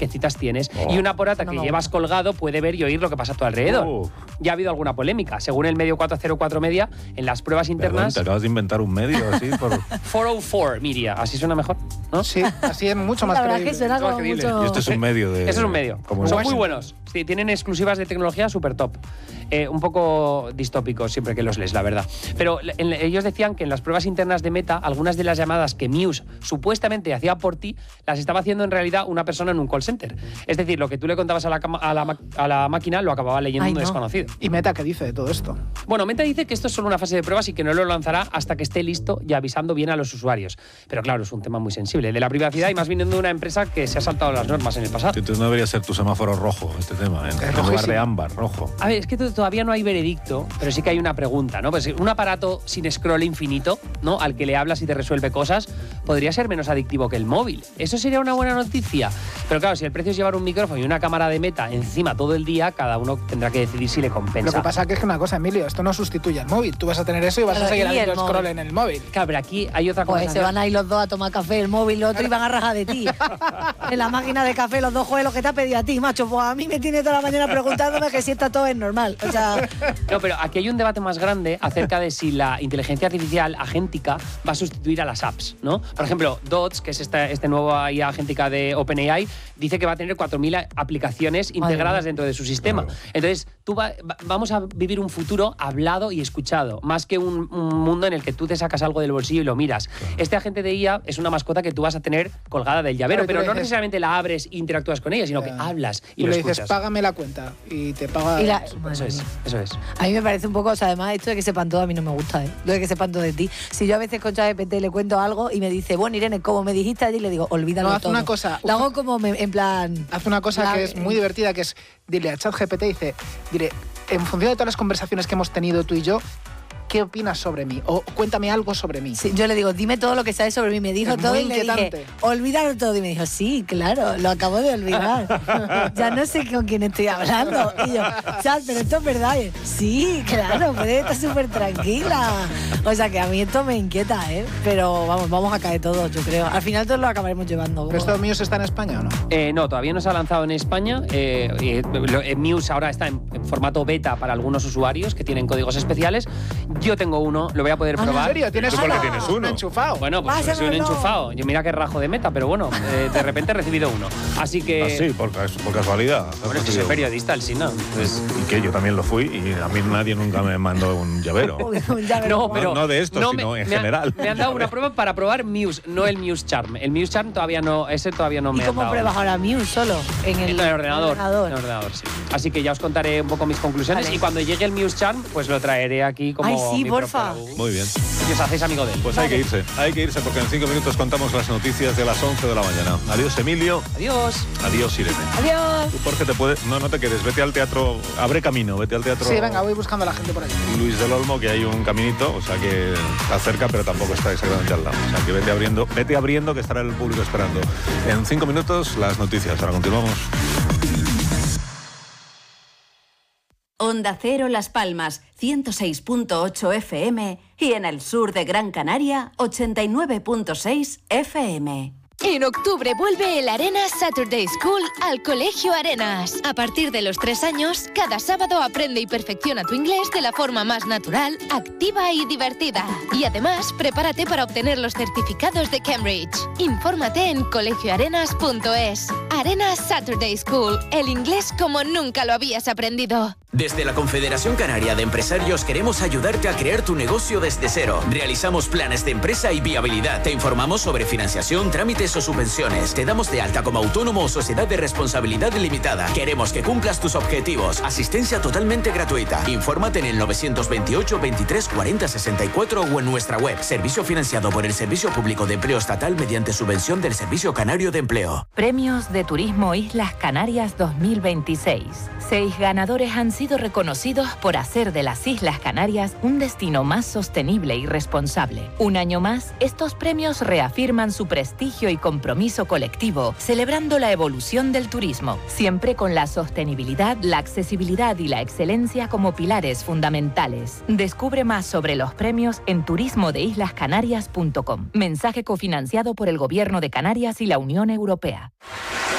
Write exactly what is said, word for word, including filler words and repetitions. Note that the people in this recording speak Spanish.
qué citas tienes. Oh. Y un aparato No, que no. llevas colgado puede ver y oír lo que pasa a tu alrededor. Oh. Ya ha habido alguna polémica. Según el medio cuatrocientos cuatro Media, en las pruebas internas... Perdón, te acabas de inventar un medio así por... cuatrocientos cuatro Media, así suena mejor, ¿no? Sí, así es mucho más La verdad es creíble. que suena como creíble. mucho... Y esto es un medio de... Eso es un medio. como Son Washington. muy buenos. Sí, tienen exclusivas de tecnología súper top. Eh, un poco distópicos siempre que los lees, la verdad. Pero en, ellos decían que en las pruebas internas de Meta, algunas de las llamadas que Muse supuestamente hacía por ti, las estaba haciendo en realidad una persona en un call center. Es decir, lo que tú le contabas a la, cama- a la, ma- a la máquina lo acababa leyendo Ay, un no. desconocido. ¿Y Meta qué dice de todo esto? Bueno, Meta dice que esto es solo una fase de pruebas y que no lo lanzará hasta que esté listo y avisando bien a los usuarios. Pero claro, es un tema muy sensible, el de la privacidad y más viniendo de una empresa que se ha saltado las normas en el pasado. Entonces no debería ser tu semáforo rojo este tema, en, en lugar de ámbar, rojo. A ver, es que to- todavía no hay veredicto, pero sí que hay una pregunta, ¿no? Pues un aparato sin scroll infinito, ¿no? Al que le hablas y te resuelve cosas, podría ser menos adictivo que el móvil. Eso sería una buena noticia. Pero claro, si el precio es llevar un micrófono y una cámara de Meta encima todo el día, cada uno tendrá que decidir si le compensa. Lo que pasa que es que una cosa, Emilio, esto no sustituye al móvil. Tú vas a tener eso y vas Claro, a seguir y el haciendo scroll móvil. en el móvil. Claro, pero aquí hay otra cosa. Pues se van a ir los dos a tomar café, el móvil, los otros, y van a rajar de ti. En la máquina de café, los dos juegan lo que te ha pedido a ti, macho. Pues a mí me tiene toda la mañana preguntándome que si está todo es normal. O sea, No, pero aquí hay un debate más grande acerca de si la inteligencia artificial agéntica va a sustituir a las apps, ¿no? Por ejemplo, Dots, que es esta, este nuevo I A agéntica de OpenAI, dice que va a tener cuatro mil aplicaciones integradas dentro de su sistema. Entonces, tú va- va- vamos a vivir un futuro hablado y escuchado, más que un, un mundo en el que tú te sacas algo del bolsillo y lo miras. Este agente de I A es una mascota que tú vas a tener colgada del llavero, Claro, y tú pero le no dices- necesariamente la abres e interactúas con ella, sino que Ya. hablas y Tú lo le dices, escuchas. págame la cuenta y te paga. y la- Eso madre es, mía. eso es. A mí me parece un poco, o sea, además esto de que sepan todo a mí no me gusta, ¿eh? Lo de que sepan todo de ti. Si yo a veces con ChatGPT le cuento algo y me dice, bueno, Irene, como me dijiste allí, le digo, olvídalo No, haz todo. una cosa. Lo hago como me- en plan... Haz una cosa La- que es muy divertida, que es, dile a ChatGPT, dice, dile, en función de todas las conversaciones que hemos tenido tú y yo, ¿qué opinas sobre mí? O cuéntame algo sobre mí. Sí, yo le digo, dime todo lo que sabes sobre mí. Me dijo Es todo muy y le dije, inquietante. olvídalo todo. Y me dijo, sí, claro, lo acabo de olvidar. Ya no sé con quién estoy hablando. Y yo, chat, pero esto es verdad. Y él, sí, claro, puedes estar súper tranquila. O sea que a mí esto me inquieta, ¿eh? Pero vamos, vamos a caer todos, yo creo. Al final todos lo acabaremos llevando. ¿Pero esto mío está en España o no? Eh, no, todavía no se ha lanzado en España. Eh, eh, lo- eh, Muse ahora está en, en formato beta para algunos usuarios que tienen códigos especiales. Yo tengo uno, lo voy a poder Ah, ¿en probar. serio? ¿Tienes ¿Tú por qué uno? tienes uno? enchufado? Bueno, pues soy un Pásamelo. enchufado. Yo mira qué rajo de Meta, pero bueno, eh, de repente he recibido uno. Así que... Ah, sí, por, cas- por casualidad. Bueno, es que soy periodista, el Sina. Pues, Y que yo también lo fui y a mí nadie nunca me mandó un llavero. Ya veremos. no, pero... no de esto, no, sino me- en me ha- general. Me han dado una prueba para probar Muse, no el Muse Charm. El Muse Charm todavía no, ese todavía no ¿Y me han cómo dado. pruebas ahora Muse solo? En el, En el ordenador. ordenador. En el ordenador, sí. Así que ya os contaré un poco mis conclusiones Vale. y cuando llegue el Muse Charm, pues lo traeré aquí como Ay, sí, mi porfa. propio- Muy bien. Y os hacéis amigo de él. Pues hay que irse, hay que irse porque en cinco minutos contamos las noticias de las once de la mañana. Adiós, Emilio. Adiós. Adiós, Irene. Adiós. Tú, Jorge, te puedes... No, no te quedes. Vete al teatro... Abre camino, vete al teatro... Sí, venga, voy buscando a la gente por aquí. Luis del Olmo, que hay un caminito, o sea que está cerca, pero tampoco está exactamente al lado. O sea que vete abriendo, vete abriendo, que estará el público esperando. En cinco minutos, las noticias. Ahora continuamos. Onda Cero Las Palmas, ciento seis punto ocho F M y en el sur de Gran Canaria, ochenta y nueve punto seis F M. En octubre vuelve el Arenas Saturday School al Colegio Arenas. A partir de los tres años, cada sábado aprende y perfecciona tu inglés de la forma más natural, activa y divertida. Y además, prepárate para obtener los certificados de Cambridge. Infórmate en colegio arenas punto es. Arenas Saturday School, el inglés como nunca lo habías aprendido. Desde la Confederación Canaria de Empresarios queremos ayudarte a crear tu negocio desde cero. Realizamos planes de empresa y viabilidad. Te informamos sobre financiación, trámites o subvenciones. Te damos de alta como autónomo o sociedad de responsabilidad limitada. Queremos que cumplas tus objetivos. Asistencia totalmente gratuita. Infórmate en el novecientos veintiocho, veintitrés, cuarenta, sesenta y cuatro o en nuestra web. Servicio financiado por el Servicio Público de Empleo Estatal mediante subvención del Servicio Canario de Empleo. Premios de Turismo Islas Canarias dos mil veintiséis. Seis ganadores han sido reconocidos por hacer de las Islas Canarias un destino más sostenible y responsable. Un año más, estos premios reafirman su prestigio y compromiso colectivo, celebrando la evolución del turismo, siempre con la sostenibilidad, la accesibilidad y la excelencia como pilares fundamentales. Descubre más sobre los premios en turismo de islas canarias punto com. Mensaje cofinanciado por el Gobierno de Canarias y la Unión Europea.